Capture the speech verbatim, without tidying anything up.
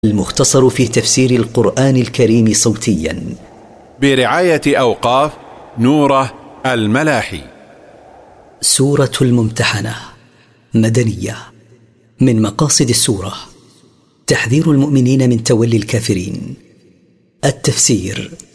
المختصر في تفسير القرآن الكريم صوتيا برعاية أوقاف نوره الملاحي. سورة الممتحنة مدنية. من مقاصد السورة تحذير المؤمنين من تولي الكافرين. التفسير: